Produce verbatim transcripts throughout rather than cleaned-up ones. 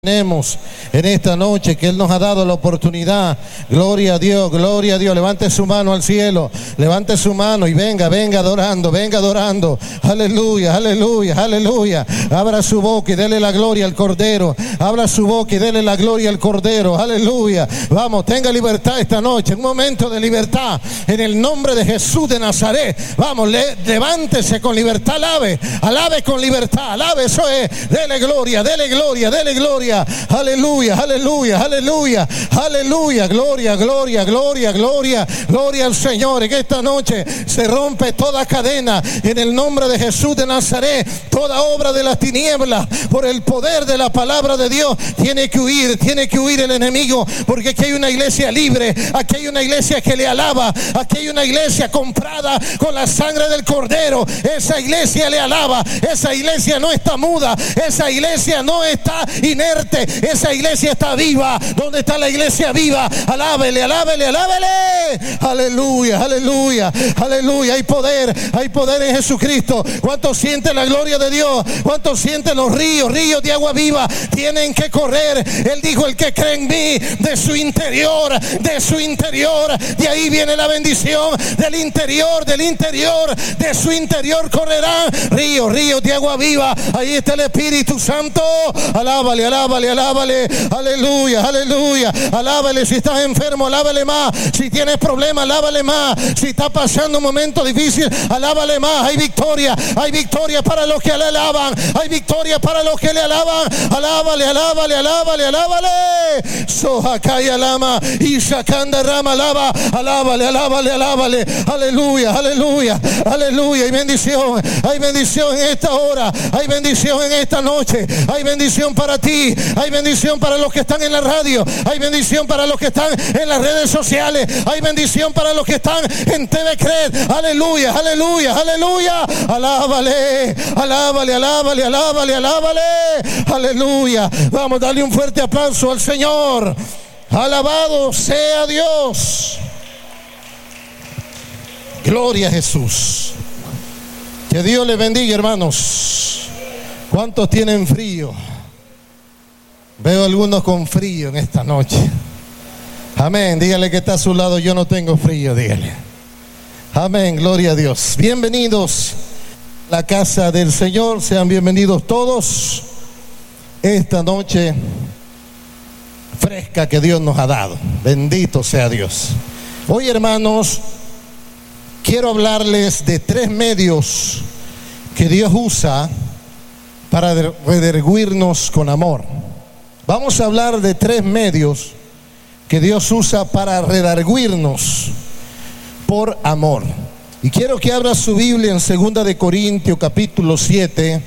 Tenemos en esta noche que Él nos ha dado la oportunidad. Gloria a Dios, gloria a Dios. Levante su mano al cielo, levante su mano y venga, venga adorando, venga adorando. Aleluya, aleluya, aleluya. Abra su boca y dele la gloria al Cordero. Abra su boca y dele la gloria al Cordero. Aleluya. Vamos, tenga libertad esta noche, un momento de libertad en el nombre de Jesús de Nazaret. Vamos, le, levántese con libertad, alabe, alabe con libertad, alabe, eso es. Dele gloria, dele gloria, dele gloria. Aleluya, aleluya, aleluya, aleluya, gloria, gloria, gloria, gloria, gloria al Señor. En esta noche se rompe toda cadena en el nombre de Jesús de Nazaret. Toda obra de las tinieblas por el poder de la palabra de Dios tiene que huir, tiene que huir el enemigo, porque aquí hay una iglesia libre, aquí hay una iglesia que le alaba, aquí hay una iglesia comprada con la sangre del Cordero. Esa iglesia le alaba, esa iglesia no está muda, esa iglesia no está inerte. Esa iglesia está viva. ¿Dónde está la iglesia viva? Alábele, alábele, alábele. Aleluya, aleluya, aleluya. Hay poder, hay poder en Jesucristo. ¿Cuántos sienten la gloria de Dios? ¿Cuántos sienten los ríos, ríos de agua viva? Tienen que correr. Él dijo: el que cree en mí, de su interior, de su interior, de ahí viene la bendición. Del interior, del interior, de su interior correrán ríos, ríos de agua viva. Ahí está el Espíritu Santo. Alábale, alábale, alábale, aleluya, aleluya. Alábale. Si estás enfermo, alábale más. Si tienes problemas, alábale más. Si estás pasando un momento difícil, alábale más. Hay victoria, hay victoria para los que le alaban, hay victoria para los que le alaban. Alábale, alábale, alábale, alábale. Sohakaya lama y Shakanda rama alaba, alábale, alábale, alábale. Aleluya, aleluya, aleluya. Hay bendición, hay bendición en esta hora, hay bendición en esta noche, hay bendición para ti, hay bendición para los que están en la radio, hay bendición para los que están en las redes sociales, hay bendición para los que están en T V Cred. Aleluya, aleluya, aleluya. Alábale, alábale, alábale, alábale, alábale. Aleluya. Vamos a darle un fuerte aplauso al Señor. Alabado sea Dios. Gloria a Jesús. Que Dios les bendiga, hermanos. ¿Cuántos tienen frío? Veo algunos con frío en esta noche. Amén. Dígale que está a su lado: yo no tengo frío, dígale. Amén, gloria a Dios. Bienvenidos a la casa del Señor. Sean bienvenidos todos esta noche fresca que Dios nos ha dado. Bendito sea Dios. Hoy, hermanos, quiero hablarles de tres medios que Dios usa para redarguirnos con amor. Vamos a hablar de tres medios que Dios usa para redarguirnos por amor. Y quiero que abra su Biblia en segunda de Corintios capítulo siete,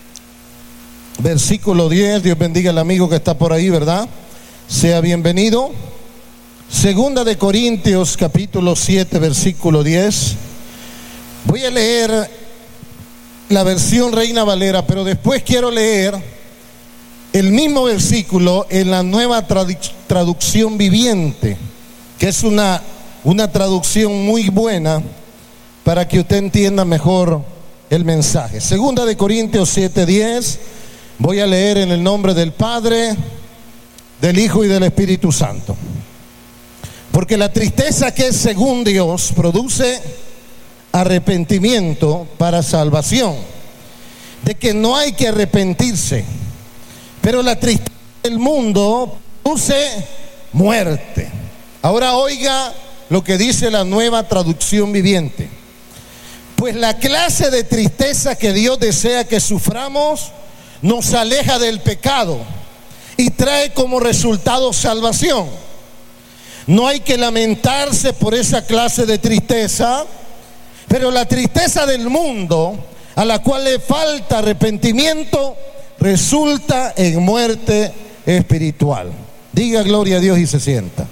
versículo diez. Dios bendiga al amigo que está por ahí, ¿verdad? Sea bienvenido. Segunda de Corintios capítulo siete, versículo diez. Voy a leer la versión Reina Valera, pero después quiero leer el mismo versículo en la nueva tradu- traducción viviente, que es una, una traducción muy buena para que usted entienda mejor el mensaje. Segunda de Corintios siete diez. Voy a leer en el nombre del Padre, del Hijo y del Espíritu Santo. Porque la tristeza que es según Dios produce arrepentimiento para salvación, de que no hay que arrepentirse. Pero la tristeza del mundo produce muerte. Ahora oiga lo que dice la nueva traducción viviente. Pues la clase de tristeza que Dios desea que suframos nos aleja del pecado y trae como resultado salvación. No hay que lamentarse por esa clase de tristeza, pero la tristeza del mundo, a la cual le falta arrepentimiento, resulta en muerte espiritual. Diga gloria a Dios y se sienta.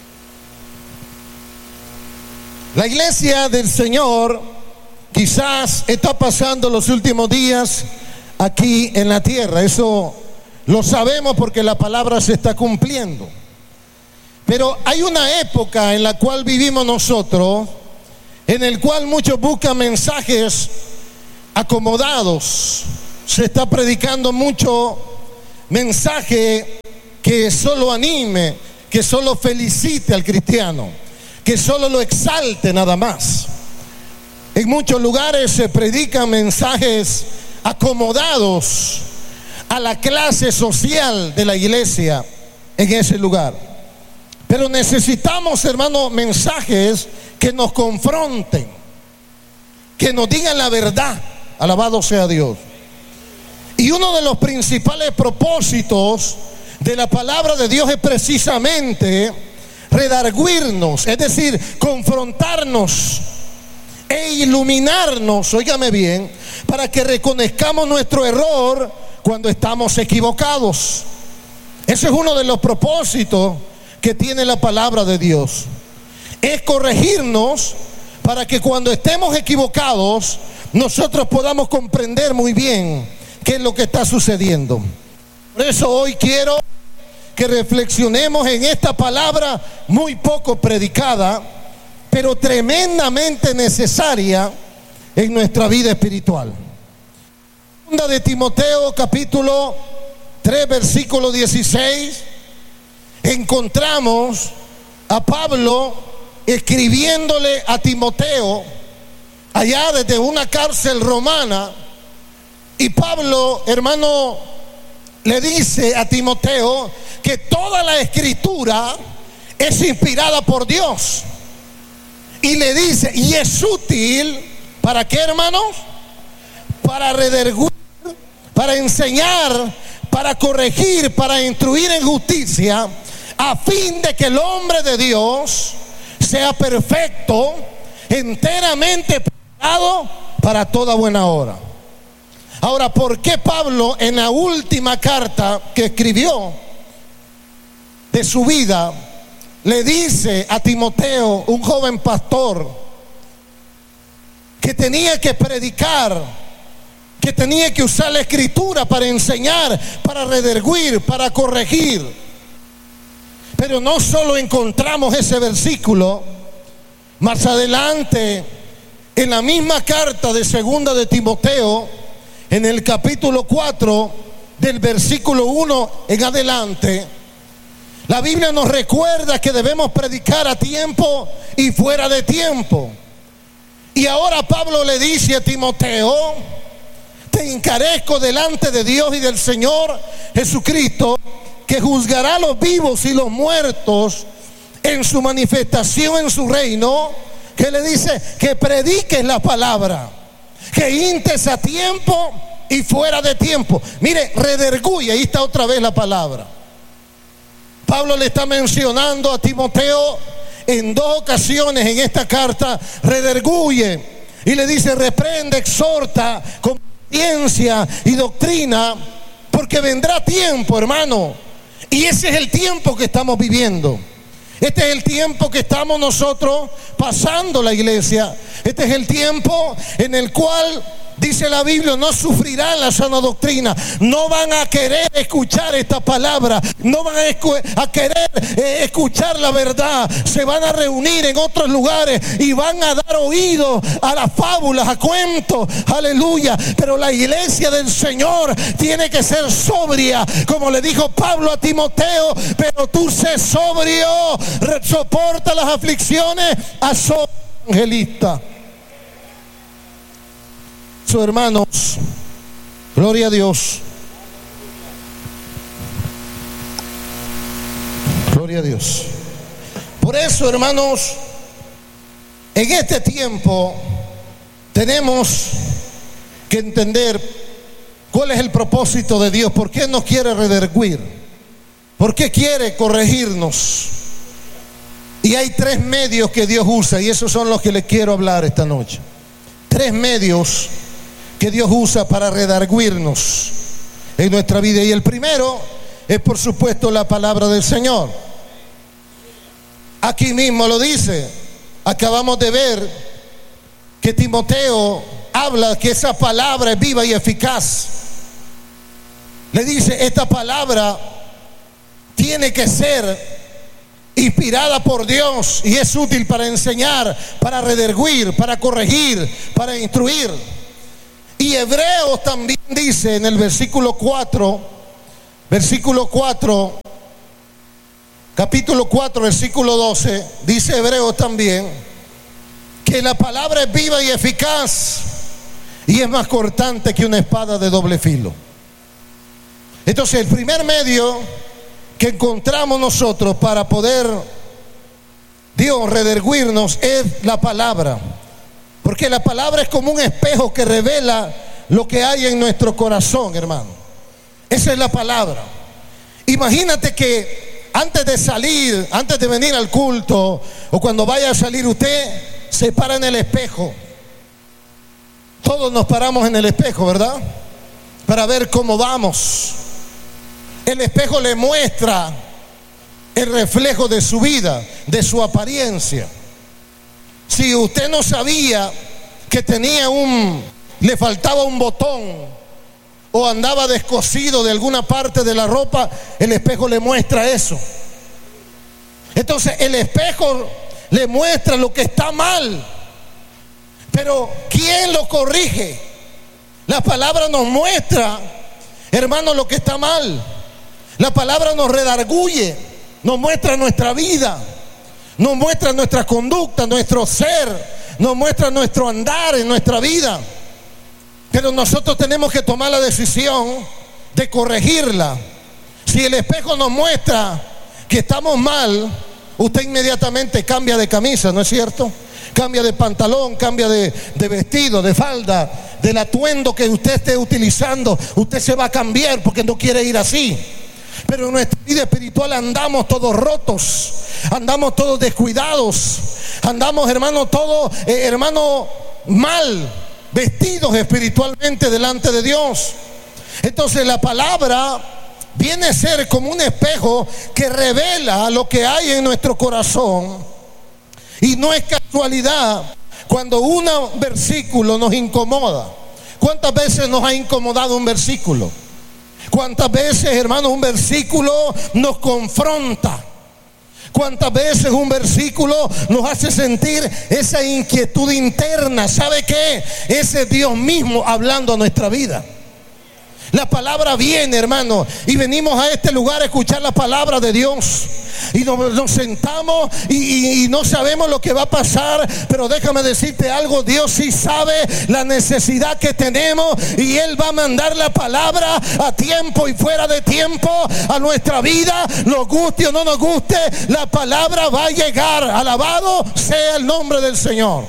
La iglesia del Señor quizás está pasando los últimos días aquí en la tierra. Eso lo sabemos porque la palabra se está cumpliendo. Pero hay una época en la cual vivimos nosotros, en el cual muchos buscan mensajes acomodados. Se está predicando mucho mensaje que solo anime, que solo felicite al cristiano, que solo lo exalte nada más. En muchos lugares se predican mensajes acomodados a la clase social de la iglesia en ese lugar. Pero necesitamos, hermanos, mensajes que nos confronten, que nos digan la verdad. Alabado sea Dios. Y uno de los principales propósitos de la palabra de Dios es precisamente redarguirnos, es decir, confrontarnos e iluminarnos, óigame bien, para que reconozcamos nuestro error cuando estamos equivocados. Ese es uno de los propósitos que tiene la palabra de Dios. Es corregirnos para que cuando estemos equivocados nosotros podamos comprender muy bien qué es lo que está sucediendo. Por eso hoy quiero que reflexionemos en esta palabra muy poco predicada, pero tremendamente necesaria en nuestra vida espiritual. Segunda de Timoteo, capítulo tres, versículo dieciséis, encontramos a Pablo escribiéndole a Timoteo allá desde una cárcel romana. Y Pablo, hermano, le dice a Timoteo que toda la escritura es inspirada por Dios. Y le dice, y es útil, ¿para qué, hermanos? Para redarguir, para enseñar, para corregir, para instruir en justicia, a fin de que el hombre de Dios sea perfecto, enteramente preparado para toda buena obra. Ahora, ¿por qué Pablo en la última carta que escribió de su vida le dice a Timoteo, un joven pastor, que tenía que predicar, que tenía que usar la escritura para enseñar, para redarguir, para corregir? Pero no solo encontramos ese versículo, más adelante en la misma carta de segunda de Timoteo, en el capítulo cuatro, del versículo uno en adelante, la Biblia nos recuerda que debemos predicar a tiempo y fuera de tiempo. Y ahora Pablo le dice a Timoteo: te encarezco delante de Dios y del Señor Jesucristo, que juzgará a los vivos y los muertos en su manifestación en su reino, que le dice que prediques la palabra, que hintes a tiempo y fuera de tiempo. Mire, redarguye, ahí está otra vez la palabra. Pablo le está mencionando a Timoteo en dos ocasiones en esta carta, redarguye, y le dice: reprende, exhorta con ciencia y doctrina, porque vendrá tiempo, hermano. Y ese es el tiempo que estamos viviendo. Este es el tiempo que estamos nosotros pasando la iglesia. Este es el tiempo en el cual, dice la Biblia, no sufrirán la sana doctrina. No van a querer escuchar esta palabra. No van a, escu- a querer eh, escuchar la verdad. Se van a reunir en otros lugares y van a dar oído a las fábulas, a cuentos. Aleluya. Pero la iglesia del Señor tiene que ser sobria, como le dijo Pablo a Timoteo. Pero tú sé sobrio, soporta las aflicciones, a so evangelista. Hermanos, gloria a Dios, gloria a Dios. Por eso, hermanos, en este tiempo tenemos que entender cuál es el propósito de Dios. ¿Por qué nos quiere redarguir? ¿Por qué quiere corregirnos? Y hay tres medios que Dios usa, y esos son los que les quiero hablar esta noche. Tres medios que Dios usa para redarguirnos en nuestra vida. Y el primero es, por supuesto, la palabra del Señor. Aquí mismo lo dice. Acabamos de ver que Timoteo habla que esa palabra es viva y eficaz. Le dice: esta palabra tiene que ser inspirada por Dios y es útil para enseñar, para redarguir, para corregir, para instruir. Y Hebreos también dice en el versículo cuatro, versículo cuatro, capítulo cuatro, versículo doce, dice Hebreos también, que la palabra es viva y eficaz y es más cortante que una espada de doble filo. Entonces, el primer medio que encontramos nosotros para poder Dios redarguirnos es la palabra, porque la palabra es como un espejo que revela lo que hay en nuestro corazón, hermano. Esa es la palabra. Imagínate que antes de salir, antes de venir al culto, o cuando vaya a salir, usted se para en el espejo. Todos nos paramos en el espejo, ¿verdad? Para ver cómo vamos. El espejo le muestra el reflejo de su vida, de su apariencia. Si usted no sabía que tenía un, le faltaba un botón o andaba descosido de alguna parte de la ropa, el espejo le muestra eso. Entonces el espejo le muestra lo que está mal, pero ¿quién lo corrige? La palabra nos muestra, hermano, lo que está mal. La palabra nos redarguye, nos muestra nuestra vida, nos muestra nuestra conducta, nuestro ser, nos muestra nuestro andar en nuestra vida. Pero nosotros tenemos que tomar la decisión de corregirla. Si el espejo nos muestra que estamos mal, usted inmediatamente cambia de camisa, ¿no es cierto? Cambia de pantalón, cambia de, de vestido, de falda, del atuendo que usted esté utilizando. Usted se va a cambiar porque no quiere ir así. Pero en nuestra vida espiritual andamos todos rotos, andamos todos descuidados, andamos, hermano, todos, eh, hermano, mal vestidos espiritualmente delante de Dios. Entonces la palabra viene a ser como un espejo que revela lo que hay en nuestro corazón. Y no es casualidad cuando un versículo nos incomoda. ¿Cuántas veces nos ha incomodado un versículo? ¿Cuántas veces, hermano, un versículo nos confronta? ¿Cuántas veces un versículo nos hace sentir esa inquietud interna? ¿Sabe qué? Ese es Dios mismo hablando a nuestra vida. La palabra viene, hermano, y venimos a este lugar a escuchar la palabra de Dios. Y nos, nos sentamos y, y, y no sabemos lo que va a pasar. Pero déjame decirte algo, Dios sí sabe la necesidad que tenemos, y Él va a mandar la palabra a tiempo y fuera de tiempo a nuestra vida. Nos guste o no nos guste, la palabra va a llegar. Alabado sea el nombre del Señor.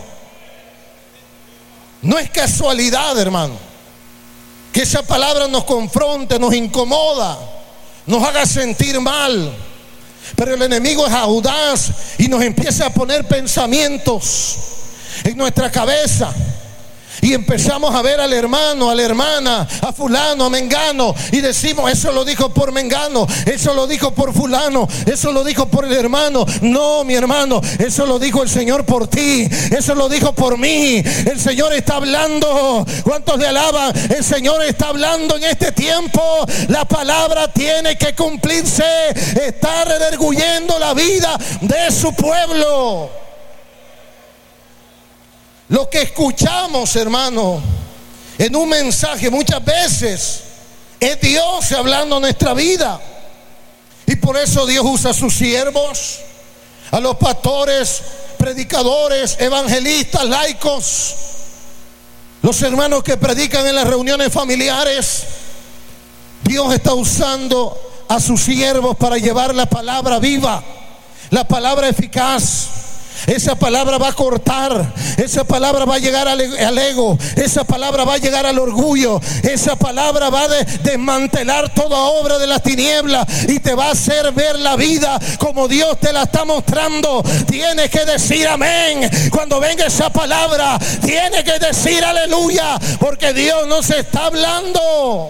No es casualidad, hermano, que esa palabra nos confronte, nos incomoda, nos haga sentir mal. Pero el enemigo es audaz y nos empieza a poner pensamientos en nuestra cabeza. Y empezamos a ver al hermano, a la hermana, a fulano, a mengano, y decimos: eso lo dijo por mengano, eso lo dijo por fulano, eso lo dijo por el hermano. No, mi hermano, eso lo dijo el Señor por ti, eso lo dijo por mí. El Señor está hablando. ¿Cuántos le alaban? El Señor está hablando en este tiempo. La palabra tiene que cumplirse. Está redarguyendo la vida de su pueblo. Lo que escuchamos, hermano, en un mensaje muchas veces es Dios hablando a nuestra vida. Y por eso Dios usa a sus siervos, a los pastores, predicadores, evangelistas, laicos, los hermanos que predican en las reuniones familiares. Dios está usando a sus siervos para llevar la palabra viva, la palabra eficaz. Esa palabra va a cortar, esa palabra va a llegar al, al ego, esa palabra va a llegar al orgullo, esa palabra va a de, desmantelar toda obra de las tinieblas y te va a hacer ver la vida como Dios te la está mostrando. Tienes que decir amén cuando venga esa palabra, tienes que decir aleluya, porque Dios nos está hablando.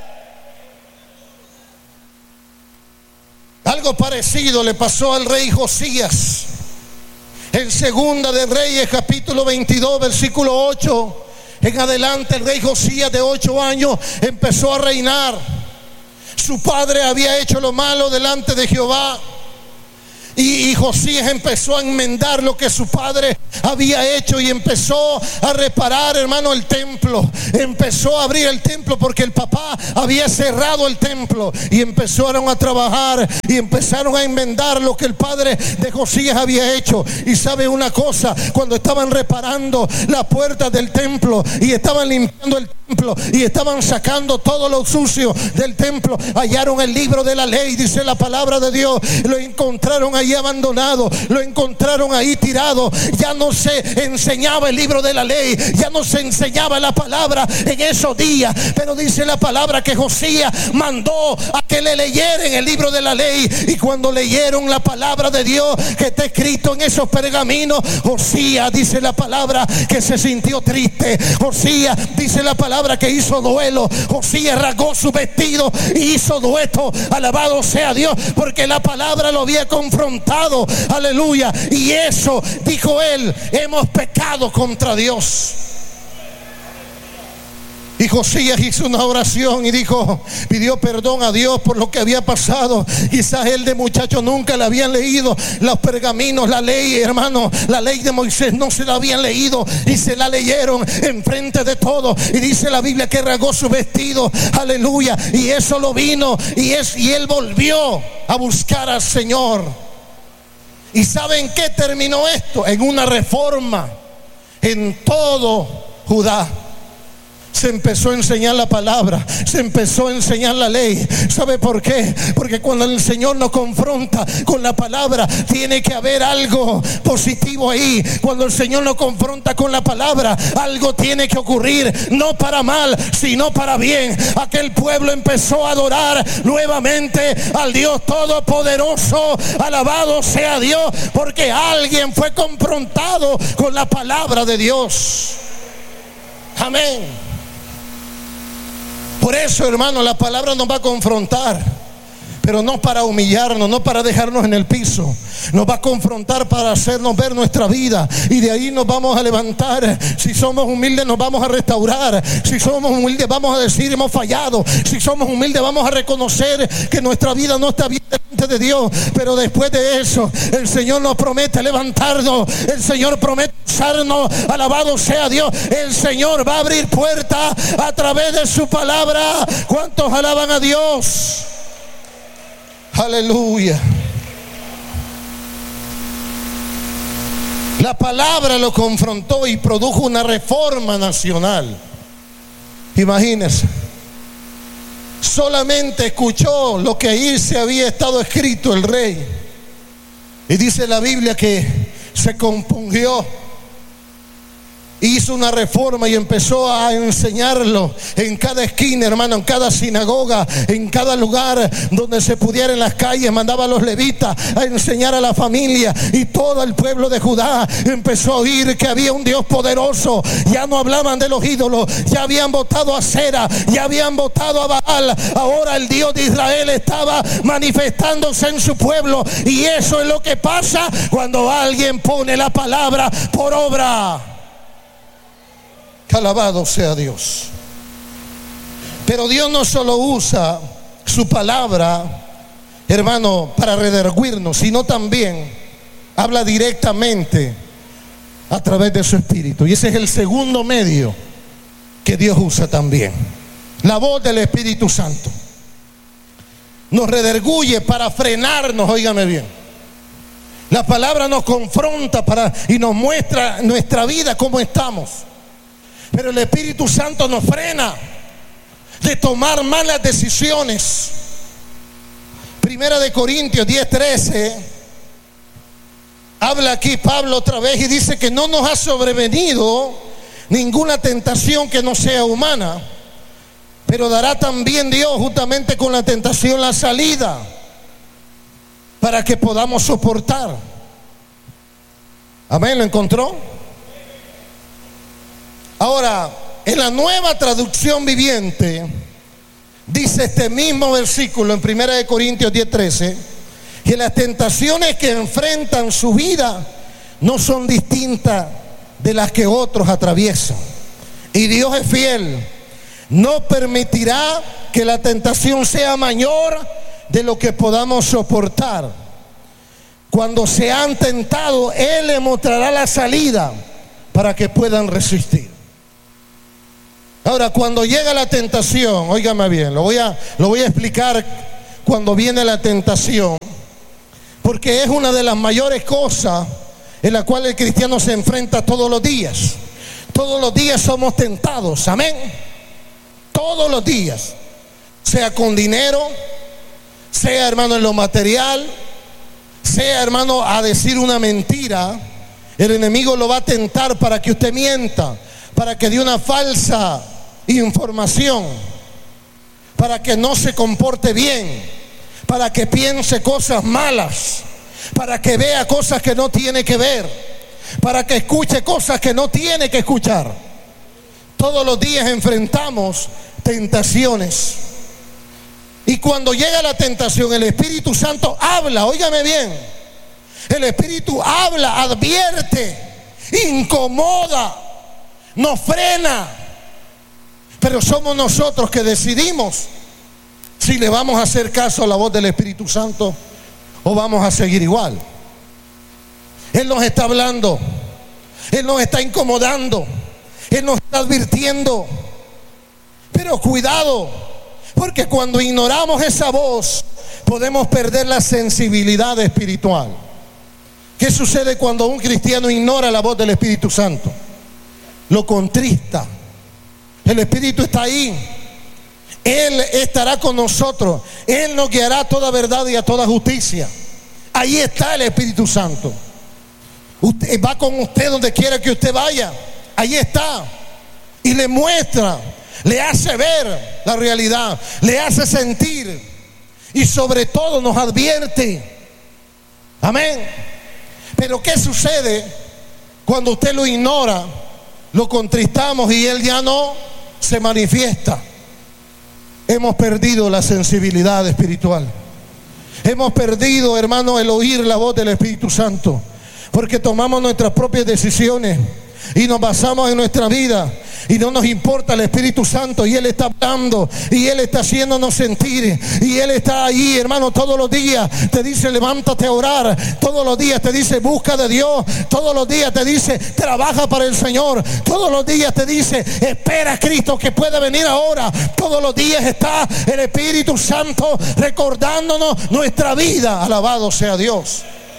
Algo parecido le pasó al rey Josías. En Segunda de Reyes, capítulo veintidós, versículo ocho en adelante, el rey Josías de ocho años empezó a reinar. Su padre había hecho lo malo delante de Jehová, Y, y Josías empezó a enmendar lo que su padre había hecho y empezó a reparar, hermano, el templo. Empezó a abrir el templo porque el papá había cerrado el templo. Y empezaron a trabajar y empezaron a enmendar lo que el padre de Josías había hecho. Y sabe una cosa, cuando estaban reparando la puerta del templo y estaban limpiando el templo y estaban sacando todo lo sucio del templo, hallaron el libro de la ley, dice la palabra de Dios. Lo encontraron ahí abandonado, lo encontraron ahí tirado. Ya no se enseñaba el libro de la ley, ya no se enseñaba la palabra en esos días. Pero dice la palabra que Josías mandó a que le leyeran el libro de la ley. Y cuando leyeron la palabra de Dios que está escrito en esos pergaminos, Josías, dice la palabra, que se sintió triste. Josías, dice la palabra, que hizo duelo. Josías rasgó su vestido y hizo duelo. Alabado sea Dios, porque la palabra lo había confrontado. Aleluya. Y eso, dijo él, hemos pecado contra Dios. Y Josías hizo una oración y dijo, pidió perdón a Dios por lo que había pasado. Quizás él de muchacho nunca le habían leído los pergaminos, la ley, hermano, la ley de Moisés no se la habían leído y se la leyeron enfrente de todo. Y dice la Biblia que rasgó su vestido, aleluya. Y eso lo vino y, es, y él volvió a buscar al Señor. ¿Y saben qué terminó esto? En una reforma en todo Judá. Se empezó a enseñar la palabra, se empezó a enseñar la ley. ¿Sabe por qué? Porque cuando el Señor nos confronta con la palabra, tiene que haber algo positivo ahí. Cuando el Señor nos confronta con la palabra, algo tiene que ocurrir, no para mal, sino para bien. Aquel pueblo empezó a adorar nuevamente al Dios Todopoderoso. Alabado sea Dios, porque alguien fue confrontado con la palabra de Dios. Amén. Por eso, hermano, la palabra nos va a confrontar, pero no para humillarnos, no para dejarnos en el piso. Nos va a confrontar para hacernos ver nuestra vida, y de ahí nos vamos a levantar. Si somos humildes, nos vamos a restaurar. Si somos humildes, vamos a decir hemos fallado. Si somos humildes, vamos a reconocer que nuestra vida no está bien delante de Dios. Pero después de eso, el Señor nos promete levantarnos. El Señor promete usarnos. Alabado sea Dios. El Señor va a abrir puertas a través de su palabra. ¿Cuántos alaban a Dios? Aleluya. La palabra lo confrontó y produjo una reforma nacional. Imagínense. Solamente escuchó lo que ahí se había estado escrito el rey. Y dice la Biblia que se compungió, hizo una reforma y empezó a enseñarlo en cada esquina, hermano, en cada sinagoga, en cada lugar donde se pudiera, en las calles. Mandaba a los levitas a enseñar a la familia, y todo el pueblo de Judá empezó a oír que había un Dios poderoso. Ya no hablaban de los ídolos, ya habían votado a Cera, ya habían votado a Baal. Ahora el Dios de Israel estaba manifestándose en su pueblo, y eso es lo que pasa cuando alguien pone la palabra por obra. Alabado sea Dios. Pero Dios no solo usa su palabra, hermano, para redarguirnos, sino también habla directamente a través de su Espíritu. Y ese es el segundo medio que Dios usa también. La voz del Espíritu Santo nos redarguye para frenarnos. Óigame bien. La palabra nos confronta para, y nos muestra nuestra vida, cómo estamos. Pero el Espíritu Santo nos frena de tomar malas decisiones. Primera de Corintios diez trece habla aquí Pablo otra vez y dice que no nos ha sobrevenido ninguna tentación que no sea humana, pero dará también Dios juntamente con la tentación la salida para que podamos soportar. Amén, ¿lo encontró? Ahora, en la Nueva Traducción Viviente dice este mismo versículo en Primera de Corintios diez trece, que las tentaciones que enfrentan su vida no son distintas de las que otros atraviesan. Y Dios es fiel, no permitirá que la tentación sea mayor de lo que podamos soportar. cuando sean tentados, Él les mostrará la salida para que puedan resistir. Ahora, cuando llega la tentación, óigame bien, lo voy a, lo voy a explicar cuando viene la tentación, porque es una de las mayores cosas en la cual el cristiano se enfrenta todos los días. Todos los días somos tentados, amén. Todos los días, sea con dinero, sea, hermano, en lo material, sea, hermano, a decir una mentira. El enemigo lo va a tentar para que usted mienta, para que dé una falsa información, para que no se comporte bien, para que piense cosas malas, para que vea cosas que no tiene que ver, para que escuche cosas que no tiene que escuchar. Todos los días enfrentamos tentaciones. Y cuando llega la tentación, el Espíritu Santo habla, óigame bien. El Espíritu habla, advierte, incomoda, nos frena. Pero somos nosotros que decidimos si le vamos a hacer caso a la voz del Espíritu Santo o vamos a seguir igual. Él nos está hablando, Él nos está incomodando, Él nos está advirtiendo. Pero cuidado, porque cuando ignoramos esa voz, podemos perder la sensibilidad espiritual. ¿Qué sucede cuando un cristiano ignora la voz del Espíritu Santo? Lo contrista. El Espíritu está ahí. Él estará con nosotros. Él nos guiará a toda verdad y a toda justicia. Ahí está el Espíritu Santo. Usted va con usted donde quiera que usted vaya. Ahí está. Y le muestra, le hace ver la realidad, le hace sentir y sobre todo nos advierte. Amén. Pero ¿qué sucede cuando usted lo ignora, lo contristamos y Él ya no se manifiesta? Hemos perdido la sensibilidad espiritual. Hemos perdido, hermano, el oír la voz del Espíritu Santo, porque tomamos nuestras propias decisiones y nos basamos en nuestra vida y no nos importa el Espíritu Santo, y Él está hablando y Él está haciéndonos sentir, y Él está ahí, hermano, todos los días te dice levántate a orar, todos los días te dice busca de Dios, todos los días te dice trabaja para el Señor, todos los días te dice espera a Cristo que puede venir ahora, todos los días está el Espíritu Santo recordándonos nuestra vida. Alabado sea Dios.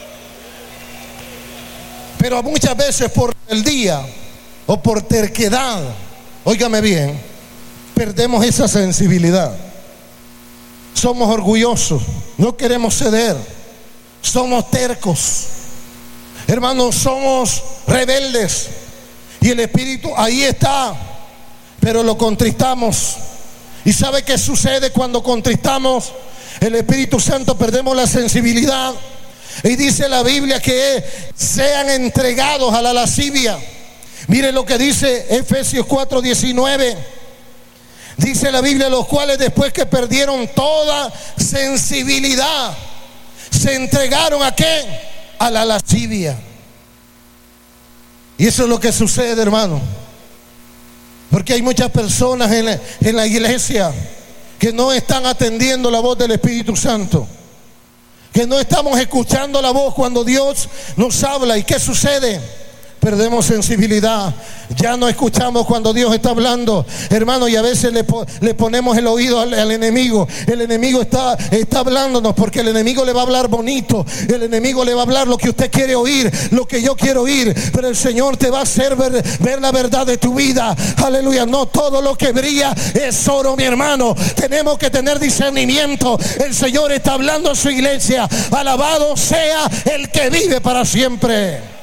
Pero muchas veces por el día o por terquedad, óigame bien, perdemos esa sensibilidad. Somos orgullosos, no queremos ceder, somos tercos, hermanos, somos rebeldes, y el Espíritu ahí está, pero lo contristamos. ¿Y sabe qué sucede cuando contristamos el Espíritu Santo? Perdemos la sensibilidad. Y dice la Biblia que sean entregados a la lascivia. Mire lo que dice Efesios cuatro diecinueve. Dice la Biblia, los cuales después que perdieron toda sensibilidad, se entregaron ¿a qué? A la lascivia. Y eso es lo que sucede, hermano. Porque hay muchas personas en la, en la iglesia que no están atendiendo la voz del Espíritu Santo, que no estamos escuchando la voz cuando Dios nos habla. ¿Y qué sucede? Perdemos sensibilidad, ya no escuchamos cuando Dios está hablando, hermano, y a veces le, le ponemos el oído al, al enemigo. El enemigo está, está hablándonos porque el enemigo le va a hablar bonito, el enemigo le va a hablar lo que usted quiere oír, lo que yo quiero oír, pero el Señor te va a hacer ver, ver la verdad de tu vida. Aleluya. No todo lo que brilla es oro, mi hermano. Tenemos que tener discernimiento. El Señor está hablando a su iglesia. Alabado sea el que vive para siempre.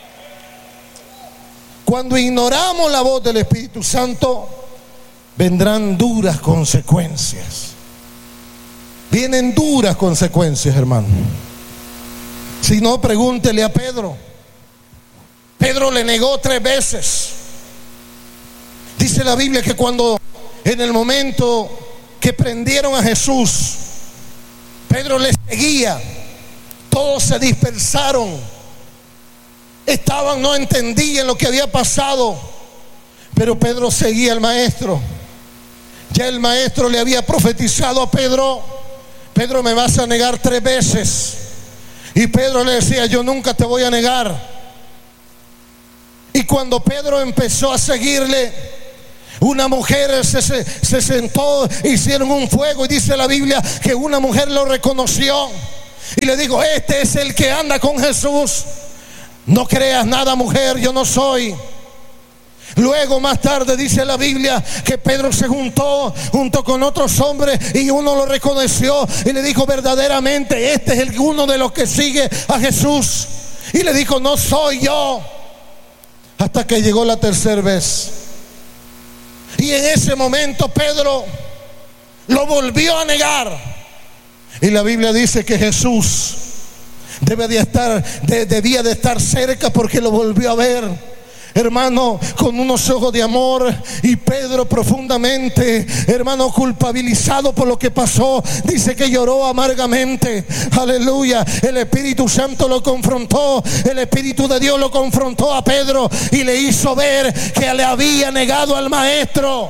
Cuando ignoramos la voz del Espíritu Santo, vendrán duras consecuencias. Vienen duras consecuencias, hermano. Si no, pregúntele a Pedro. Pedro le negó tres veces. Dice la Biblia que cuando en el momento que prendieron a Jesús, Pedro le seguía. Todos se dispersaron. Estaban, no entendían lo que había pasado, pero Pedro seguía al maestro. Ya el maestro le había profetizado a Pedro: Pedro, me vas a negar tres veces. Y Pedro le decía: yo nunca te voy a negar. Y cuando Pedro empezó a seguirle, una mujer se, se, se sentó, hicieron un fuego, y dice la Biblia que una mujer lo reconoció y le dijo: este es el que anda con Jesús. No creas nada, mujer, yo no soy. Luego, más tarde, dice la Biblia que Pedro se juntó junto con otros hombres, y uno lo reconoció y le dijo: verdaderamente este es el uno de los que sigue a Jesús. Y le dijo: no soy yo. Hasta que llegó la tercera vez, y en ese momento Pedro lo volvió a negar. Y la Biblia dice que Jesús debe de estar, de, debía de estar cerca, porque lo volvió a ver, hermano, con unos ojos de amor. Y Pedro, profundamente, hermano, culpabilizado por lo que pasó, dice que lloró amargamente. Aleluya. El Espíritu Santo lo confrontó, el Espíritu de Dios lo confrontó a Pedro y le hizo ver que le había negado al Maestro.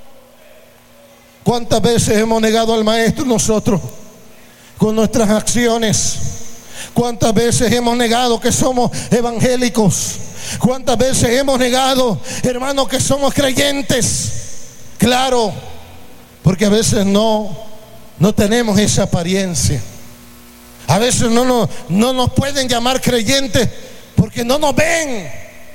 ¿Cuántas veces hemos negado al Maestro nosotros con nuestras acciones? ¿Cuántas veces hemos negado que somos evangélicos? ¿Cuántas veces hemos negado, hermano, que somos creyentes? Claro, porque a veces no, no tenemos esa apariencia. A veces no nos, no nos pueden llamar creyentes porque no nos ven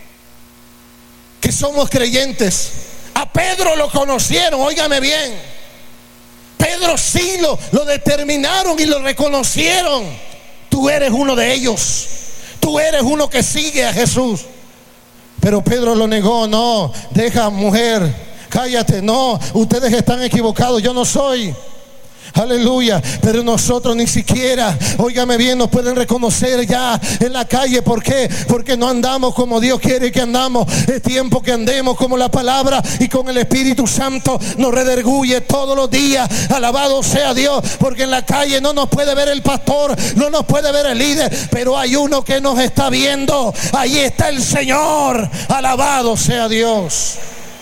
que somos creyentes. A Pedro lo conocieron, óigame bien. Pedro sí lo, lo determinaron y lo reconocieron. Tú eres uno de ellos. Tú eres uno que sigue a Jesús. Pero Pedro lo negó. No, deja, mujer, cállate. No, ustedes están equivocados, yo no soy. Aleluya. Pero nosotros ni siquiera, óigame bien, nos pueden reconocer ya en la calle. ¿Por qué? Porque no andamos como Dios quiere que andamos. Es tiempo que andemos como la palabra y con el Espíritu Santo nos redarguye todos los días. Alabado sea Dios. Porque en la calle no nos puede ver el pastor, no nos puede ver el líder, pero hay uno que nos está viendo. Ahí está el Señor. Alabado sea Dios.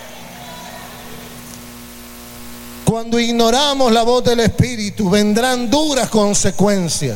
Cuando ignoramos la voz del Espíritu, vendrán duras consecuencias.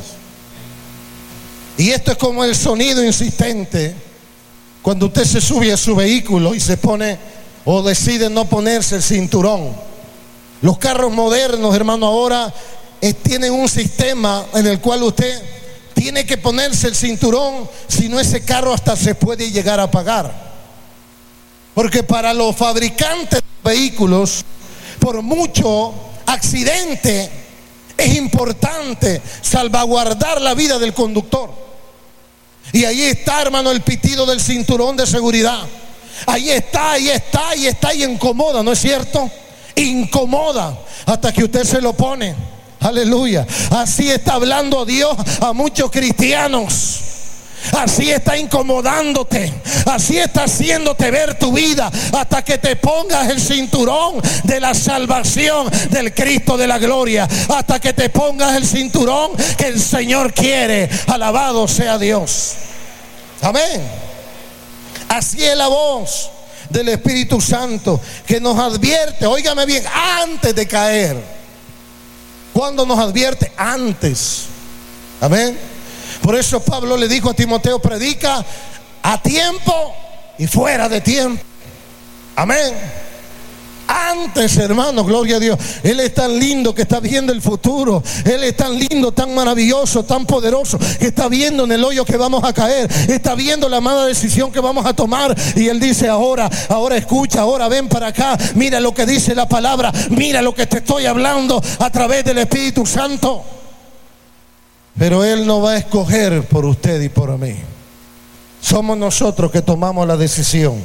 Y esto es como el sonido insistente. Cuando usted se sube a su vehículo y se pone o decide no ponerse el cinturón. Los carros modernos, hermano, ahora eh, tienen un sistema en el cual usted tiene que ponerse el cinturón, si no ese carro hasta se puede llegar a apagar. Porque para los fabricantes de vehículos, por mucho accidente, es importante salvaguardar la vida del conductor. Y ahí está, hermano, el pitido del cinturón de seguridad. Ahí está, ahí está, ahí está, y incomoda, ¿no es cierto? Incomoda hasta que usted se lo pone. Aleluya. Así está hablando Dios a muchos cristianos. Así está incomodándote, así está haciéndote ver tu vida, hasta que te pongas el cinturón de la salvación del Cristo de la gloria, hasta que te pongas el cinturón que el Señor quiere. Alabado sea Dios. Amén. Así es la voz del Espíritu Santo que nos advierte, óigame bien, antes de caer. ¿Cuándo nos advierte? Antes. Amén. Por eso Pablo le dijo a Timoteo: predica a tiempo y fuera de tiempo. Amén. Antes, hermano, gloria a Dios. Él es tan lindo que está viendo el futuro. Él es tan lindo, tan maravilloso, tan poderoso, que está viendo en el hoyo que vamos a caer. Está viendo la mala decisión que vamos a tomar. Y Él dice: ahora, ahora escucha, ahora ven para acá. Mira lo que dice la palabra. Mira lo que te estoy hablando a través del Espíritu Santo. Pero Él no va a escoger por usted y por mí. Somos nosotros que tomamos la decisión.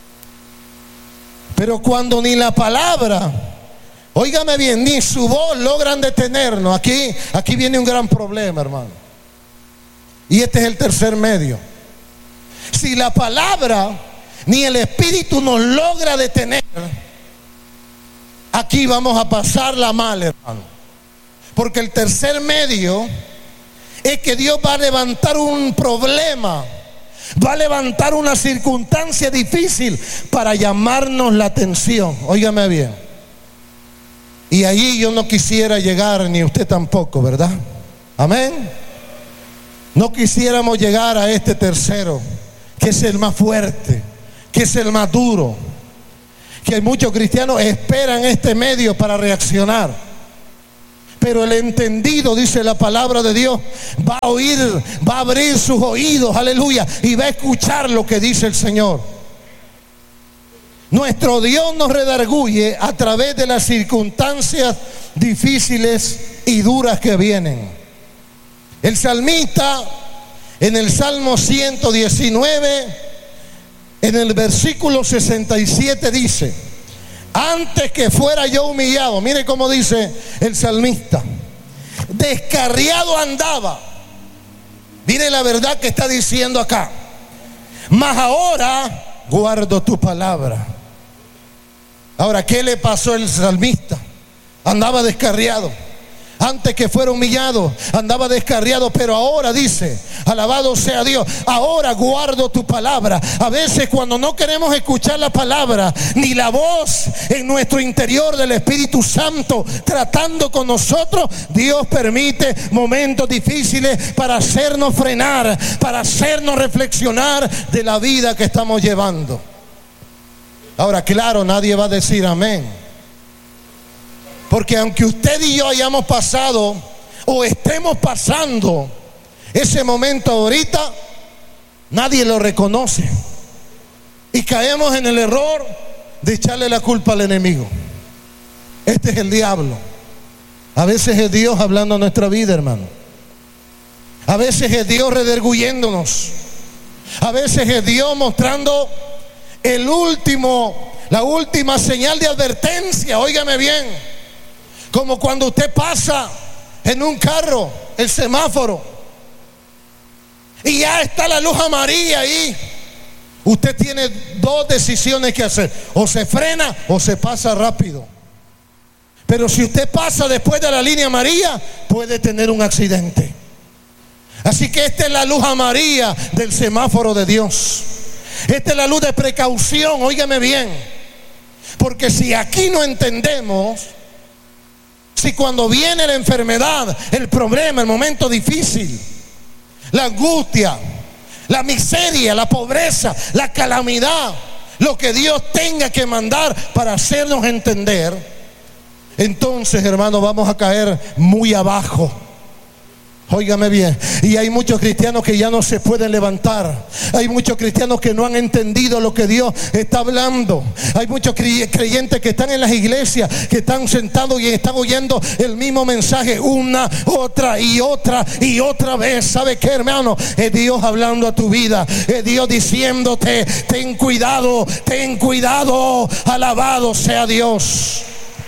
Pero cuando ni la palabra, óigame bien, ni su voz logran detenernos, aquí, aquí viene un gran problema, hermano. Y este es el tercer medio. Si la palabra ni el Espíritu nos logra detener, aquí vamos a pasarla mal, hermano. Porque el tercer medio es que Dios va a levantar un problema, va a levantar una circunstancia difícil para llamarnos la atención. Óigame bien. Y allí yo no quisiera llegar, ni usted tampoco, ¿verdad? Amén. no quisiéramos llegar a este tercero, que es el más fuerte, que es el más duro, que muchos cristianos esperan este medio para reaccionar. Pero el entendido, dice la palabra de Dios, va a oír, va a abrir sus oídos, aleluya, y va a escuchar lo que dice el Señor. Nuestro Dios nos redarguye a través de las circunstancias difíciles y duras que vienen. El salmista en el Salmo ciento diecinueve, en el versículo sesenta y siete dice: antes que fuera yo humillado, mire cómo dice el salmista, descarriado andaba. Mire la verdad que está diciendo acá. Mas ahora guardo tu palabra. Ahora, ¿qué le pasó al salmista? Andaba descarriado. Antes que fuera humillado, andaba descarriado, pero ahora dice, alabado sea Dios, ahora guardo tu palabra. A veces cuando no queremos escuchar la palabra, ni la voz en nuestro interior del Espíritu Santo tratando con nosotros, Dios permite momentos difíciles para hacernos frenar, para hacernos reflexionar de la vida que estamos llevando. Ahora, claro, nadie va a decir amén. Porque aunque usted y yo hayamos pasado o estemos pasando ese momento ahorita, nadie lo reconoce. Y caemos en el error de echarle la culpa al enemigo. Este es el diablo. A veces es Dios hablando a nuestra vida, hermano. A veces es Dios redarguyéndonos. A veces es Dios mostrando el último, la última señal de advertencia. Óigame bien. Como cuando usted pasa en un carro, el semáforo, y ya está la luz amarilla ahí. Usted tiene dos decisiones que hacer: o se frena o se pasa rápido. Pero si usted pasa después de la línea amarilla, puede tener un accidente. Así que esta es la luz amarilla del semáforo de Dios. Esta es la luz de precaución, óigame bien. Porque si aquí no entendemos, si cuando viene la enfermedad, el problema, el momento difícil, la angustia, la miseria, la pobreza, la calamidad, lo que Dios tenga que mandar para hacernos entender, entonces, hermano, vamos a caer muy abajo. Óigame bien. Y hay muchos cristianos que ya no se pueden levantar. Hay muchos cristianos que no han entendido lo que Dios está hablando. Hay muchos creyentes que están en las iglesias, que están sentados y están oyendo el mismo mensaje una, otra y otra y otra vez. ¿Sabe qué, hermano? Es Dios hablando a tu vida. Es Dios diciéndote: ten cuidado, ten cuidado. Alabado sea Dios.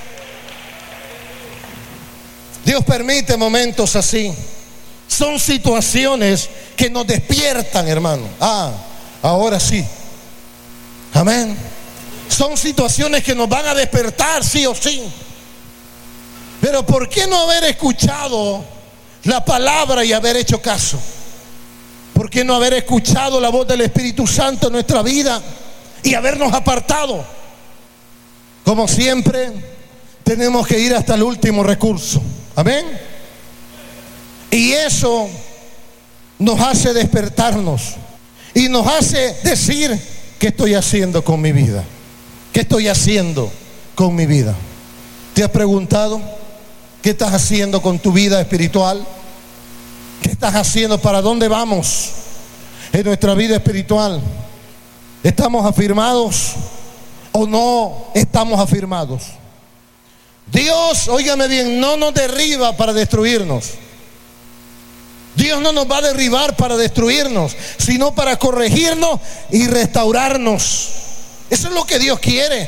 Dios permite momentos así. Son situaciones que nos despiertan, hermano. Ah, ahora sí. Amén. Son situaciones que nos van a despertar sí o sí. Pero ¿por qué no haber escuchado la palabra y haber hecho caso? ¿Por qué no haber escuchado la voz del Espíritu Santo en nuestra vida y habernos apartado? Como siempre, tenemos que ir hasta el último recurso. Amén. Y eso nos hace despertarnos y nos hace decir: ¿qué estoy haciendo con mi vida? ¿Qué estoy haciendo con mi vida? ¿Te has preguntado qué estás haciendo con tu vida espiritual? ¿Qué estás haciendo? ¿Para dónde vamos en nuestra vida espiritual? ¿Estamos afirmados o no estamos afirmados? Dios, óigame bien, no nos derriba para destruirnos. Dios no nos va a derribar para destruirnos, sino para corregirnos y restaurarnos. Eso es lo que Dios quiere.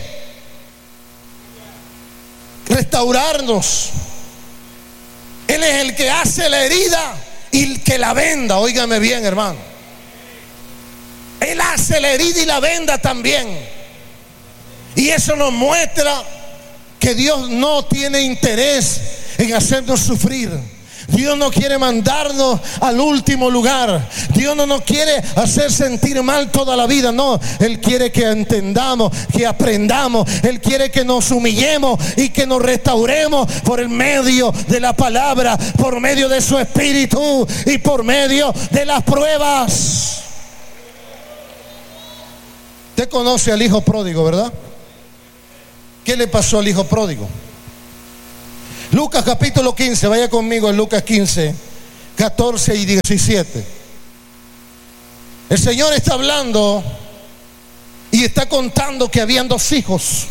Restaurarnos. Él es el que hace la herida y el que la venda. Óigame bien, hermano. Él hace la herida y la venda también. Y eso nos muestra que Dios no tiene interés en hacernos sufrir. Dios no quiere mandarnos al último lugar. Dios no nos quiere hacer sentir mal toda la vida. No, Él quiere que entendamos, que aprendamos. Él quiere que nos humillemos y que nos restauremos por el medio de la palabra, por medio de su Espíritu y por medio de las pruebas. Usted conoce al hijo pródigo, ¿verdad? ¿Qué le pasó al hijo pródigo? Lucas capítulo quince, vaya conmigo en Lucas quince, catorce y diecisiete. El Señor está hablando y está contando que habían dos hijos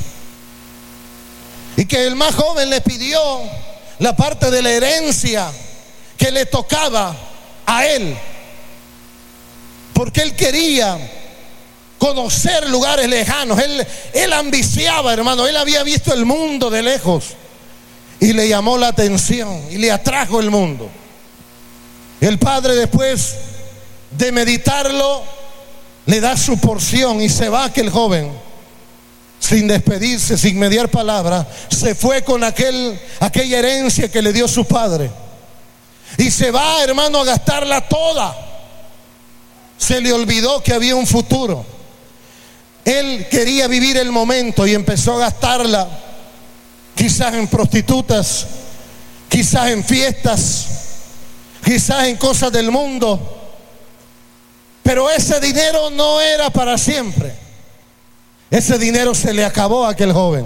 y que el más joven le pidió la parte de la herencia que le tocaba a él, porque él quería conocer lugares lejanos. Él, él ambiciaba, hermano. Él había visto el mundo de lejos y le llamó la atención y le atrajo el mundo. El padre, después de meditarlo, le da su porción y se va aquel joven sin despedirse, sin mediar palabra. Se fue con aquel, aquella herencia que le dio su padre y se va, hermano, a gastarla toda. Se le olvidó que había un futuro. Él quería vivir el momento y empezó a gastarla, quizás en prostitutas, quizás en fiestas, quizás en cosas del mundo. Pero ese dinero no era para siempre. Ese dinero se le acabó a aquel joven.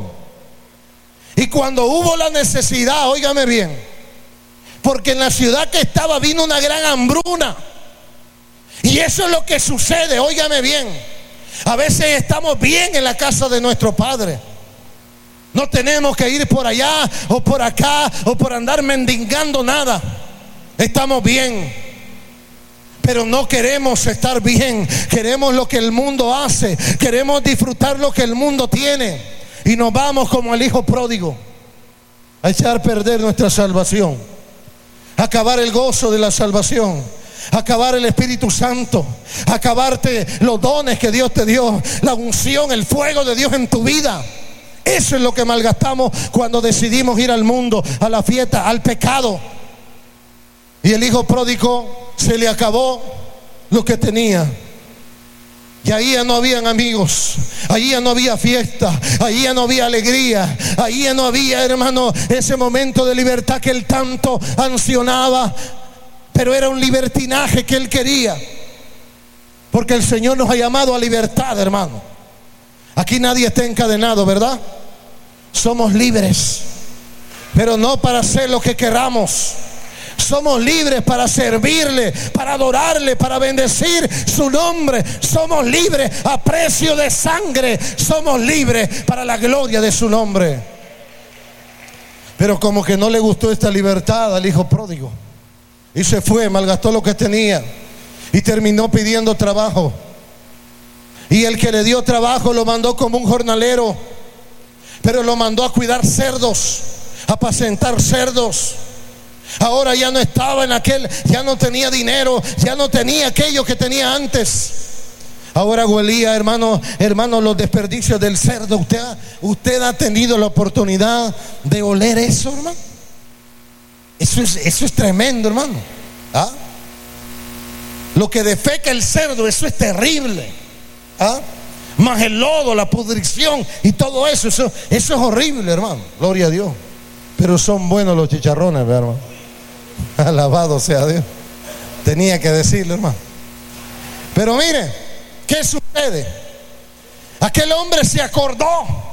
Y cuando hubo la necesidad, óigame bien, porque en la ciudad que estaba vino una gran hambruna. Y eso es lo que sucede, óigame bien. A veces estamos bien en la casa de nuestro Padre. No tenemos que ir por allá o por acá o por andar mendigando nada. Estamos bien, pero no queremos estar bien. Queremos lo que el mundo hace. Queremos disfrutar lo que el mundo tiene. Y nos vamos como el hijo pródigo a echar a perder nuestra salvación, a acabar el gozo de la salvación, a acabar el Espíritu Santo, a acabarte los dones que Dios te dio, la unción, el fuego de Dios en tu vida. Eso es lo que malgastamos cuando decidimos ir al mundo, a la fiesta, al pecado. Y el hijo pródigo se le acabó lo que tenía. Y ahí ya no habían amigos, ahí ya no había fiesta, ahí ya no había alegría, ahí ya no había, hermano, ese momento de libertad que él tanto ansionaba. Pero era un libertinaje que él quería, porque el Señor nos ha llamado a libertad, hermano. Aquí nadie está encadenado, ¿verdad? Somos libres, pero no para hacer lo que queramos. Somos libres para servirle, para adorarle, para bendecir su nombre. Somos libres a precio de sangre. Somos libres para la gloria de su nombre. Pero como que no le gustó esta libertad al hijo pródigo, y se fue, malgastó lo que tenía y terminó pidiendo trabajo. Y el que le dio trabajo lo mandó como un jornalero, pero lo mandó a cuidar cerdos, a apacentar cerdos. Ahora ya no estaba en aquel, ya no tenía dinero, ya no tenía aquello que tenía antes. Ahora huelía, hermano, hermano, los desperdicios del cerdo. Usted ha, usted ha tenido la oportunidad de oler eso, hermano. Eso es, eso es tremendo, hermano. ¿Ah? Lo que defeca el cerdo, eso es terrible. ¿Ah? Más el lodo, la pudrición y todo eso, eso, eso es horrible, hermano. Gloria a Dios. Pero son buenos los chicharrones, hermano. Alabado sea Dios. Tenía que decirlo, hermano. Pero mire, ¿qué sucede? Aquel hombre se acordó.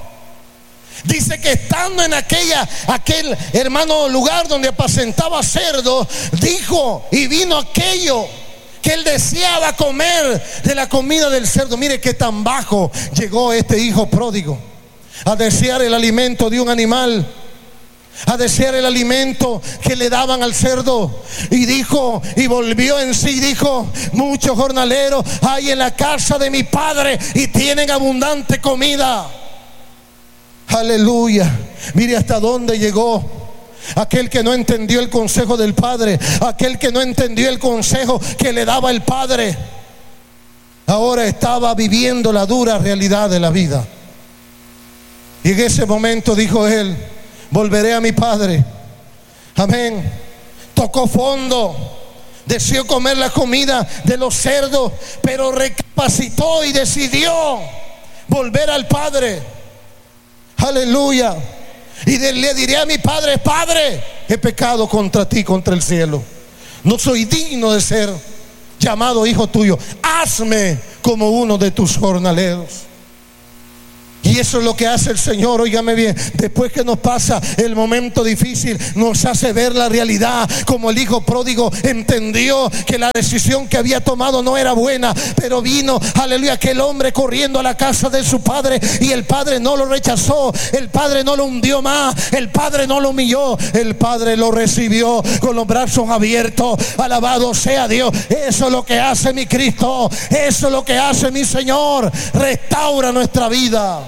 Dice que estando en aquella, aquel, hermano, lugar donde apacentaba cerdos, dijo y vino aquello que él deseaba comer de la comida del cerdo. Mire qué tan bajo llegó este hijo pródigo, a desear el alimento de un animal, a desear el alimento que le daban al cerdo. Y dijo, y volvió en sí, dijo: muchos jornaleros hay en la casa de mi padre y tienen abundante comida. Aleluya. Mire hasta dónde llegó aquel que no entendió el consejo del padre, aquel que no entendió el consejo que le daba el padre. Ahora estaba viviendo la dura realidad de la vida. Y en ese momento dijo él: volveré a mi padre. Amén. tocó fondo, deseó comer la comida de los cerdos, pero recapacitó y decidió volver al Padre. Aleluya. Y de, le diré a mi padre: Padre, he pecado contra ti, contra el cielo. No soy digno de ser llamado hijo tuyo. Hazme como uno de tus jornaleros. Y eso es lo que hace el Señor, óigame bien. Después que nos pasa el momento difícil, nos hace ver la realidad. Como el hijo pródigo entendió que la decisión que había tomado no era buena, pero vino, aleluya, aquel hombre corriendo a la casa de su padre, y el padre no lo rechazó, el padre no lo hundió más, el padre no lo humilló, el padre lo recibió con los brazos abiertos. Alabado sea Dios. Eso es lo que hace mi Cristo, eso es lo que hace mi Señor. Restaura nuestra vida.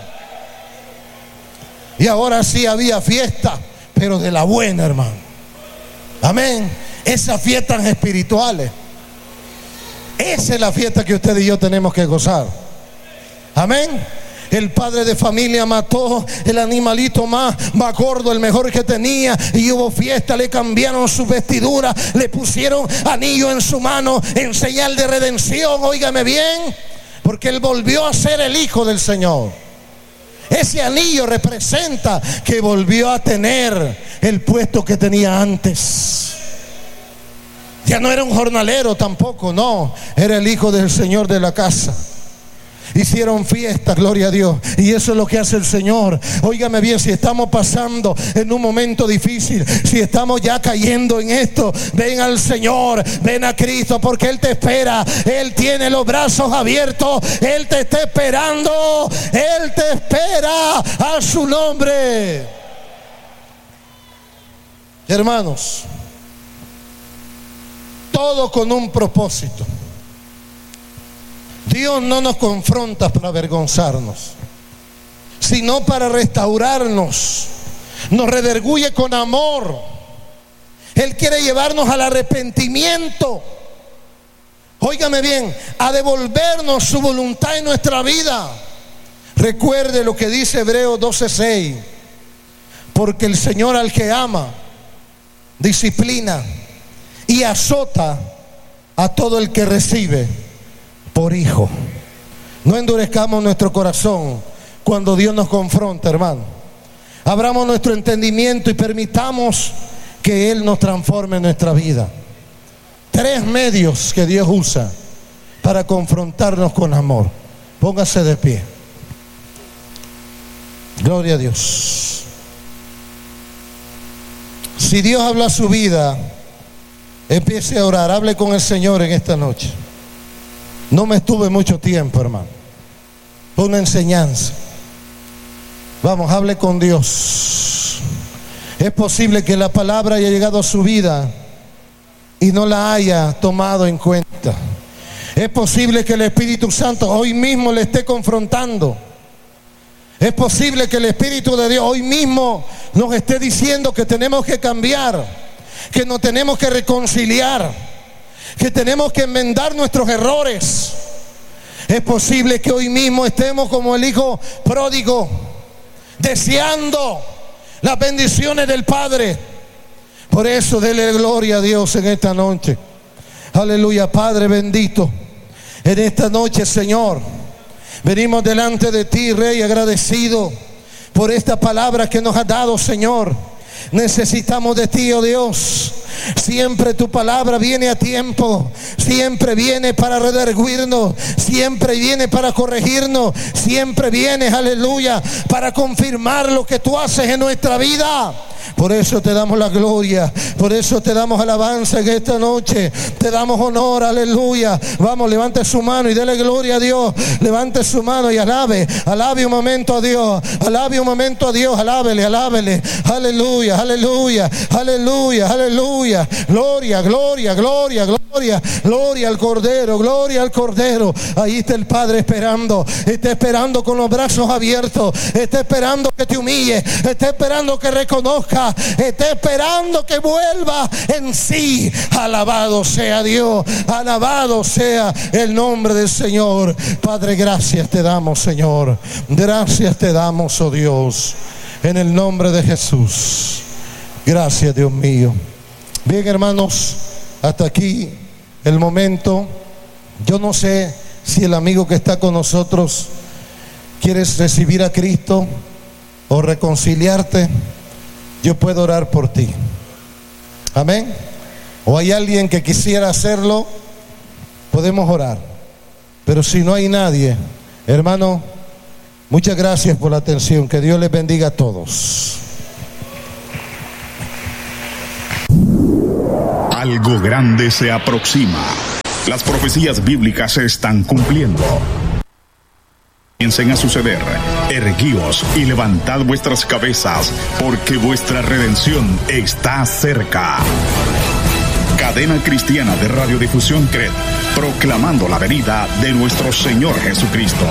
Y ahora sí había fiesta, pero de la buena, hermano. Amén. Esas fiestas espirituales, esa es la fiesta que usted y yo tenemos que gozar. Amén. El padre de familia mató el animalito más, más gordo, el mejor que tenía, y hubo fiesta. Le cambiaron su vestidura, le pusieron anillo en su mano en señal de redención. Óigame bien, porque él volvió a ser el hijo del Señor. Ese anillo representa que volvió a tener el puesto que tenía antes. Ya no era un jornalero tampoco, no, era el hijo del Señor de la casa. Hicieron fiesta, gloria a Dios. Y eso es lo que hace el Señor. Óigame bien, si estamos pasando en un momento difícil, si estamos ya cayendo en esto, ven al Señor, ven a Cristo, porque Él te espera. Él tiene los brazos abiertos, Él te está esperando, Él te espera a su nombre. Hermanos, todo con un propósito. Dios no nos confronta para avergonzarnos, sino para restaurarnos. Nos redarguye con amor. Él quiere llevarnos al arrepentimiento. Óigame bien, a devolvernos su voluntad en nuestra vida. Recuerde lo que dice Hebreos doce seis. Porque el Señor al que ama, disciplina y azota a todo el que recibe por hijo. No endurezcamos nuestro corazón cuando Dios nos confronta, hermano. Abramos nuestro entendimiento y permitamos que Él nos transforme en nuestra vida. Tres medios que Dios usa para confrontarnos con amor. Póngase de pie. Gloria a Dios. Si Dios habla a su vida, empiece a orar. Hable con el Señor en esta noche. No me estuve mucho tiempo, hermano. Fue una enseñanza. Vamos, hable con Dios. Es posible que la palabra haya llegado a su vida y no la haya tomado en cuenta. Es posible que el Espíritu Santo hoy mismo le esté confrontando. Es posible que el Espíritu de Dios hoy mismo nos esté diciendo que tenemos que cambiar, que nos tenemos que reconciliar, que tenemos que enmendar nuestros errores. Es posible que hoy mismo estemos como el hijo pródigo, deseando las bendiciones del Padre. Por eso dele gloria a Dios en esta noche. Aleluya. Padre bendito, en esta noche, Señor, venimos delante de ti, Rey, agradecido por esta palabra que nos has dado, Señor. Necesitamos de ti, oh Dios. Siempre tu palabra viene a tiempo, siempre viene para redarguirnos, siempre viene para corregirnos, siempre viene, aleluya, para confirmar lo que tú haces en nuestra vida. Por eso te damos la gloria, por eso te damos alabanza en esta noche, te damos honor, aleluya. Vamos, levante su mano y dele gloria a Dios. Levante su mano y alabe, alabe un momento a Dios, alabe un momento a Dios, alábele, alábele, aleluya, aleluya, aleluya, aleluya. Gloria, gloria, gloria, gloria, gloria al Cordero, gloria al Cordero. Ahí está el Padre esperando, está esperando con los brazos abiertos, está esperando que te humille, está esperando que reconozca, está esperando que vuelva en sí. Alabado sea Dios, alabado sea el nombre del Señor. Padre, gracias te damos, Señor, gracias te damos, oh Dios, en el nombre de Jesús. Gracias, Dios mío. Bien, hermanos, hasta aquí el momento. Yo no sé si el amigo que está con nosotros quieres recibir a Cristo o reconciliarte. Yo puedo orar por ti. Amén. O hay alguien que quisiera hacerlo, podemos orar. Pero si no hay nadie, hermano, muchas gracias por la atención. Que Dios les bendiga a todos. Algo grande se aproxima. Las profecías bíblicas se están cumpliendo. Comiencen a suceder. Erguíos y levantad vuestras cabezas, porque vuestra redención está cerca. Cadena Cristiana de Radiodifusión C R E D, proclamando la venida de nuestro Señor Jesucristo.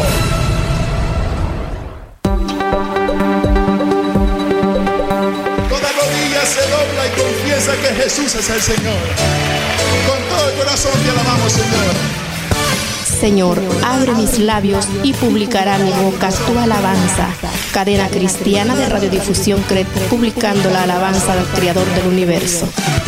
Toda rodilla se dobla y confiesa que Jesús es el Señor. Con todo el corazón te alabamos, Señor. Señor, abre mis labios y publicará mi boca tu alabanza. Cadena Cristiana de Radiodifusión C R E D, publicando la alabanza del Creador del universo.